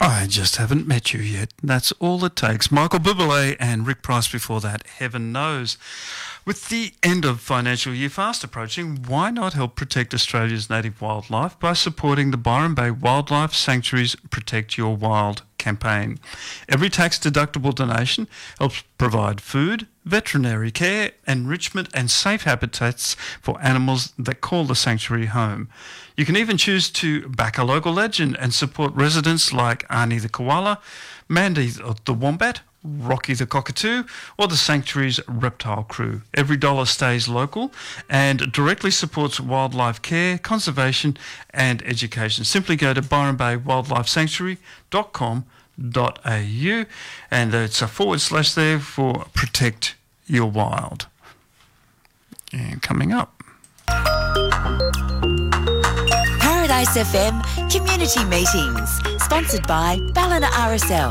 I just haven't met you yet. That's all it takes. Michael Bublé and Rick Price before that, Heaven Knows. With the end of financial year fast approaching, why not help protect Australia's native wildlife by supporting the Byron Bay Wildlife Sanctuary's Protect Your Wild campaign? Every tax-deductible donation helps provide food, veterinary care, enrichment and safe habitats for animals that call the sanctuary home. You can even choose to back a local legend and support residents like Arnie the koala, Mandy the wombat, Rocky the cockatoo, or the sanctuary's reptile crew. Every dollar stays local and directly supports wildlife care, conservation and education. Simply go to byronbayWildlifeSanctuary.com.au and it's a / there for Protect Your Wild. And coming up, Paradise FM Community Meetings, sponsored by Ballina RSL.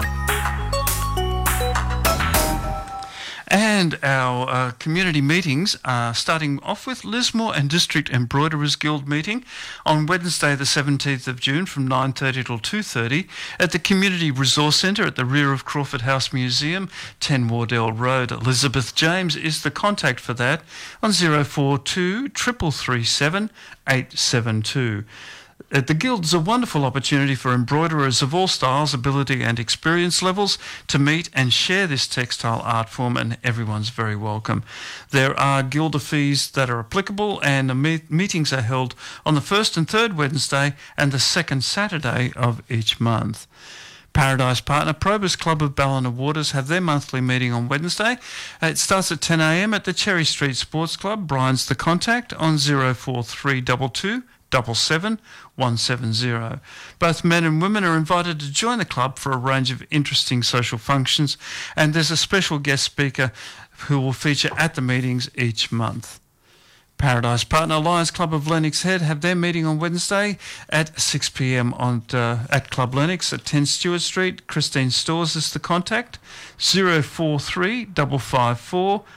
And our community meetings are starting off with Lismore and District Embroiderers Guild meeting on Wednesday the 17th of June from 9:30 till 2:30 at the Community Resource Centre at the rear of Crawford House Museum, 10 Wardell Road. Elizabeth James is the contact for that on 042 337 872. The Guild's a wonderful opportunity for embroiderers of all styles, ability and experience levels to meet and share this textile art form, and everyone's very welcome. There are Guilder fees that are applicable, and the meetings are held on the first and third Wednesday and the second Saturday of each month. Paradise partner Probus Club of Ballina Waters have their monthly meeting on Wednesday. It starts at 10 a.m. at the Cherry Street Sports Club. Brian's the contact on 04322 77170. Both men and women are invited to join the club for a range of interesting social functions, and there's a special guest speaker who will feature at the meetings each month. Paradise partner Lions Club of Lennox Head have their meeting on Wednesday at 6 p.m. at Club Lennox at 10 Stewart Street. Christine Stores is the contact, 043 554